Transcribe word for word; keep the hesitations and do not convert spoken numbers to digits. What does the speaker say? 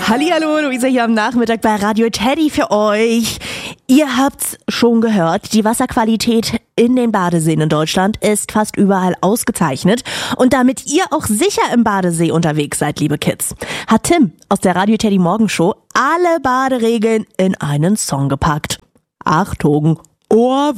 Hallihallo, Luisa hier am Nachmittag bei Radio Teddy für euch. Ihr habt's schon gehört, die Wasserqualität in den Badeseen in Deutschland ist fast überall ausgezeichnet. Und damit ihr auch sicher im Badesee unterwegs seid, liebe Kids, hat Tim aus der Radio Teddy Morgenshow alle Baderegeln in einen Song gepackt. Achtung, Ohr